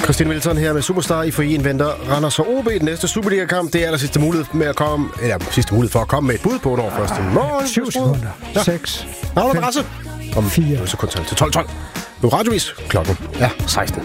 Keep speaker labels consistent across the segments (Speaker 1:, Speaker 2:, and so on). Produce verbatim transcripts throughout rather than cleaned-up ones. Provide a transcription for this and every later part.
Speaker 1: Christine Wilson her med Superstar. I Foyen venter Randers og O B. Den næste Superliga-kamp, det er der sidste mulighed med at komme, eller sidste mulighed for at komme med et bud på, når først i morgen.
Speaker 2: syv sekunder.
Speaker 1: Ja.
Speaker 2: seks.
Speaker 1: Navn og adresse. Om
Speaker 2: fire.
Speaker 1: Så kun til tolv tolv. Nu radiovis. Klokken er seksten.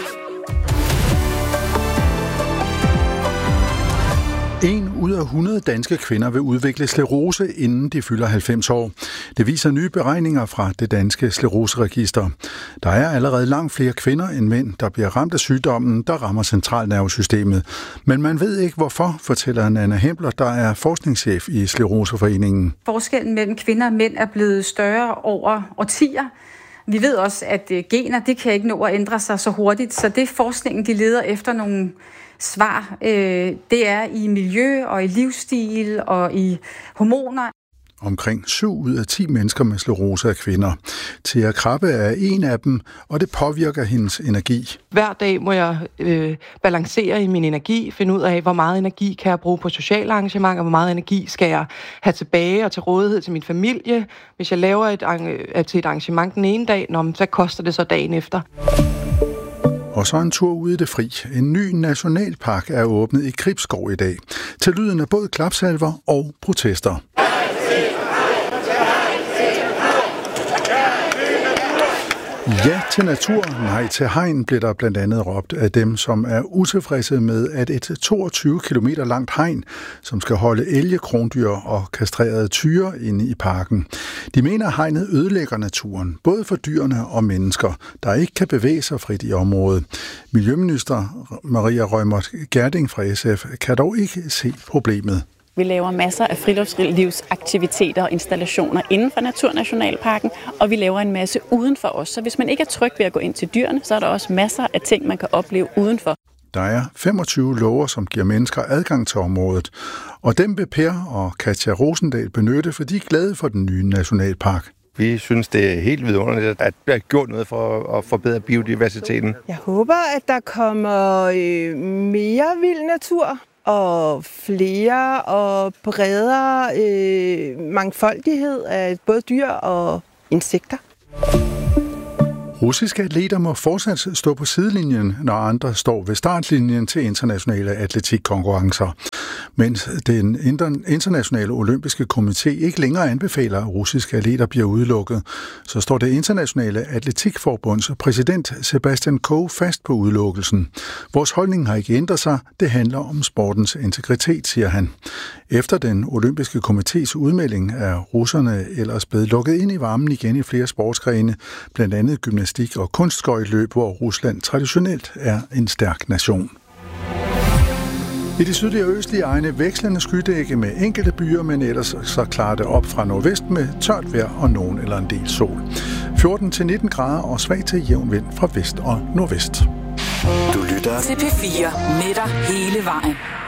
Speaker 3: En ud af hundrede danske kvinder vil udvikle sklerose, inden de fylder halvfems år. Det viser nye beregninger fra det danske skleroseregister. Der er allerede langt flere kvinder end mænd, der bliver ramt af sygdommen, der rammer centralnervesystemet. Men man ved ikke hvorfor, fortæller Nanna Hempler, der er forskningschef i Skleroseforeningen.
Speaker 4: Forskellen mellem kvinder og mænd er blevet større over årtier. Vi ved også, at gener det kan ikke nå at ændre sig så hurtigt, så det forskningen de leder efter nogle svar, øh, det er i miljø og i livsstil og i hormoner.
Speaker 3: Omkring syv ud af ti mennesker med sklerose er kvinder. Thea Krabbe er en af dem, og det påvirker hendes energi.
Speaker 5: Hver dag må jeg øh, balancere i min energi, finde ud af, hvor meget energi kan jeg bruge på sociale arrangementer, hvor meget energi skal jeg have tilbage og til rådighed til min familie. Hvis jeg laver et, øh, til et arrangement den ene dag, nå, hvad koster det så dagen efter?
Speaker 3: Og så en tur ude i det fri. En ny nationalpark er åbnet i Gribskov i dag. Til lyden af både klapsalver og protester. Ja til natur, nej til hegn, blev der blandt andet råbt af dem, som er utilfredse med, at et toogtyve kilometer langt hegn, som skal holde elge, krondyr og kastrerede tyre inde i parken. De mener, at hegnet ødelægger naturen, både for dyrene og mennesker, der ikke kan bevæge sig frit i området. Miljøminister Maria Reumert Gjerding fra S F kan dog ikke se problemet.
Speaker 6: Vi laver masser af friluftslivsaktiviteter og installationer inden for Naturnationalparken, og vi laver en masse udenfor os. Så hvis man ikke er tryg ved at gå ind til dyrene, så er der også masser af ting, man kan opleve udenfor.
Speaker 3: Der er femogtyve lover, som giver mennesker adgang til området, og dem vil Per og Katja Rosendal benytte, for de er glade for den nye nationalpark.
Speaker 7: Vi synes, det er helt vidunderligt, at der er gjort noget for at forbedre biodiversiteten.
Speaker 8: Jeg håber, at der kommer øh, mere vild natur og flere og bredere øh, mangfoldighed af både dyr og insekter.
Speaker 3: Russiske atleter må fortsat stå på sidelinjen, når andre står ved startlinjen til internationale atletikkonkurrencer. Mens den internationale olympiske komité ikke længere anbefaler, at russiske atleter bliver udelukket, så står det internationale atletikforbunds præsident Sebastian Coe fast på udelukkelsen. Vores holdning har ikke ændret sig. Det handler om sportens integritet, siger han. Efter den olympiske komités udmelding er russerne ellers blevet lukket ind i varmen igen i flere sportsgrene, blandt andet gymnastik og kunstskøjteløb, hvor Rusland traditionelt er en stærk nation. I de sydlige og østlige egne vekslende skydække med enkelte byer, men ellers så klarer det op fra nordvest med tørt vejr og nogen eller en del sol. fjorten til nitten grader og svag til jævn vind fra vest og nordvest.
Speaker 9: Du lytter til P fire. Med dig hele vejen.